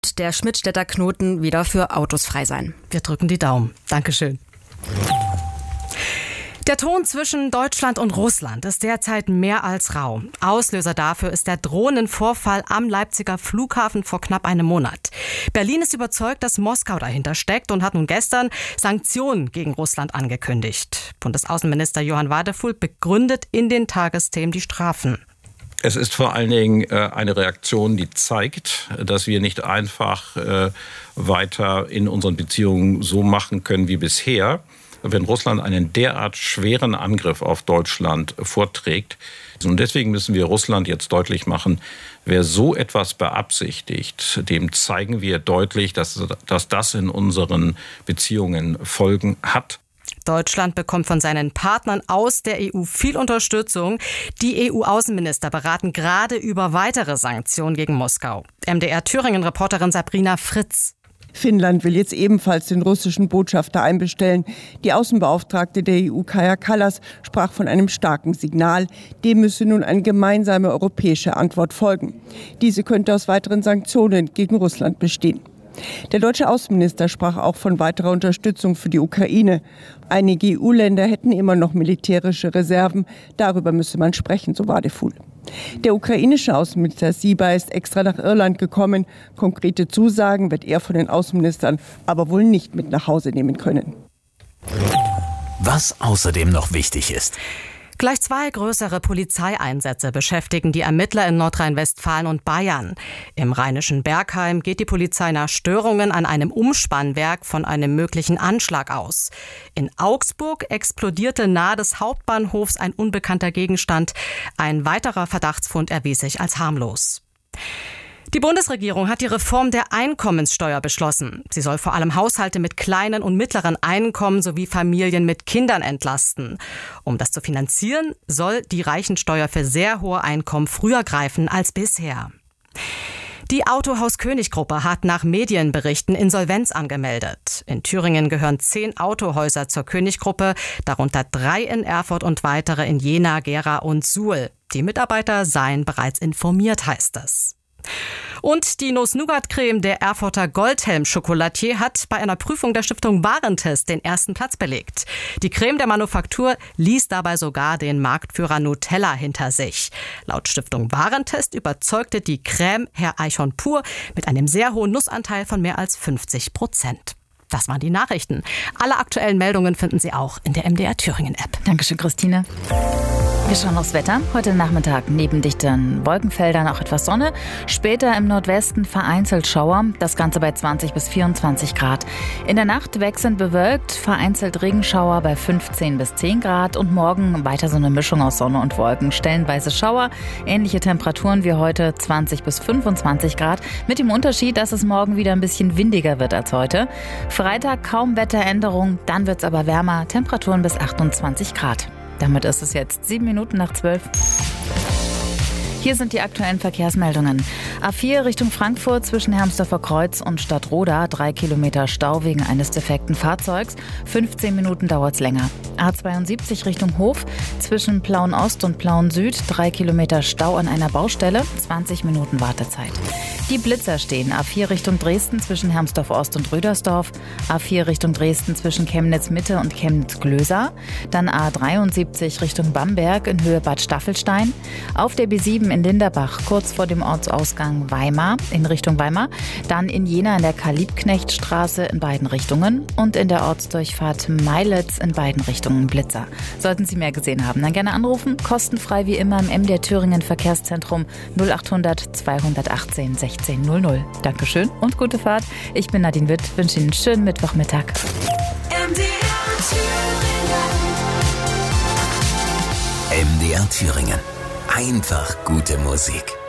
der Schmidtstädter Knoten wieder für Autos frei sein. Wir drücken die Daumen. Dankeschön. Der Ton zwischen Deutschland und Russland ist derzeit mehr als rau. Auslöser dafür ist der Drohnenvorfall am Leipziger Flughafen vor knapp einem Monat. Berlin ist überzeugt, dass Moskau dahinter steckt und hat nun gestern Sanktionen gegen Russland angekündigt. Bundesaußenminister Johann Wadefuhl begründet in den Tagesthemen die Strafen. Es ist vor allen Dingen eine Reaktion, die zeigt, dass wir nicht einfach weiter in unseren Beziehungen so machen können wie bisher. Wenn Russland einen derart schweren Angriff auf Deutschland vorträgt. Und deswegen müssen wir Russland jetzt deutlich machen, wer so etwas beabsichtigt, dem zeigen wir deutlich, dass das in unseren Beziehungen Folgen hat. Deutschland bekommt von seinen Partnern aus der EU viel Unterstützung. Die EU-Außenminister beraten gerade über weitere Sanktionen gegen Moskau. MDR-Thüringen-Reporterin Sabrina Fritz. Finnland will jetzt ebenfalls den russischen Botschafter einbestellen. Die Außenbeauftragte der EU, Kaja Kallas, sprach von einem starken Signal. Dem müsse nun eine gemeinsame europäische Antwort folgen. Diese könnte aus weiteren Sanktionen gegen Russland bestehen. Der deutsche Außenminister sprach auch von weiterer Unterstützung für die Ukraine. Einige EU-Länder hätten immer noch militärische Reserven. Darüber müsse man sprechen, so Wadefuhl. Der ukrainische Außenminister Syba ist extra nach Irland gekommen. Konkrete Zusagen wird er von den Außenministern aber wohl nicht mit nach Hause nehmen können. Was außerdem noch wichtig ist. Gleich 2 größere Polizeieinsätze beschäftigen die Ermittler in Nordrhein-Westfalen und Bayern. Im rheinischen Bergheim geht die Polizei nach Störungen an einem Umspannwerk von einem möglichen Anschlag aus. In Augsburg explodierte nahe des Hauptbahnhofs ein unbekannter Gegenstand. Ein weiterer Verdachtsfund erwies sich als harmlos. Die Bundesregierung hat die Reform der Einkommenssteuer beschlossen. Sie soll vor allem Haushalte mit kleinen und mittleren Einkommen sowie Familien mit Kindern entlasten. Um das zu finanzieren, soll die Reichensteuer für sehr hohe Einkommen früher greifen als bisher. Die Autohaus König Gruppe hat nach Medienberichten Insolvenz angemeldet. In Thüringen gehören 10 Autohäuser zur König Gruppe, darunter 3 in Erfurt und weitere in Jena, Gera und Suhl. Die Mitarbeiter seien bereits informiert, heißt es. Und die Nuss-Nougat-Creme der Erfurter Goldhelm-Schokolatier hat bei einer Prüfung der Stiftung Warentest den ersten Platz belegt. Die Creme der Manufaktur ließ dabei sogar den Marktführer Nutella hinter sich. Laut Stiftung Warentest überzeugte die Creme Herr Eichhorn pur mit einem sehr hohen Nussanteil von mehr als 50%. Das waren die Nachrichten. Alle aktuellen Meldungen finden Sie auch in der MDR Thüringen-App. Dankeschön, Christine. Wir schauen aufs Wetter. Heute Nachmittag neben dichten Wolkenfeldern auch etwas Sonne. Später im Nordwesten vereinzelt Schauer. Das Ganze bei 20 bis 24 Grad. In der Nacht wechselnd bewölkt, vereinzelt Regenschauer bei 15 bis 10 Grad. Und morgen weiter so eine Mischung aus Sonne und Wolken. Stellenweise Schauer, ähnliche Temperaturen wie heute, 20 bis 25 Grad. Mit dem Unterschied, dass es morgen wieder ein bisschen windiger wird als heute. Freitag kaum Wetteränderung, dann wird es aber wärmer. Temperaturen bis 28 Grad. Damit ist es jetzt 7 Minuten nach 12. Hier sind die aktuellen Verkehrsmeldungen. A4 Richtung Frankfurt zwischen Hermsdorfer Kreuz und Stadtroda. 3 Kilometer Stau wegen eines defekten Fahrzeugs. 15 Minuten dauert es länger. A72 Richtung Hof zwischen Plauen-Ost und Plauen-Süd. 3 Kilometer Stau an einer Baustelle. 20 Minuten Wartezeit. Die Blitzer stehen. A4 Richtung Dresden zwischen Hermsdorf-Ost und Rödersdorf. A4 Richtung Dresden zwischen Chemnitz-Mitte und Chemnitz-Glösa. Dann A73 Richtung Bamberg in Höhe Bad Staffelstein. Auf der B7 in Linderbach, kurz vor dem Ortsausgang Weimar, in Richtung Weimar. Dann in Jena in der Karl-Liebknecht-Straße in beiden Richtungen. Und in der Ortsdurchfahrt Meilitz in beiden Richtungen Blitzer. Sollten Sie mehr gesehen haben, dann gerne anrufen. Kostenfrei wie immer im MDR Thüringen Verkehrszentrum 0800 218 1600. Dankeschön und gute Fahrt. Ich bin Nadine Witt, wünsche Ihnen einen schönen Mittwochmittag. MDR Thüringen. Einfach gute Musik.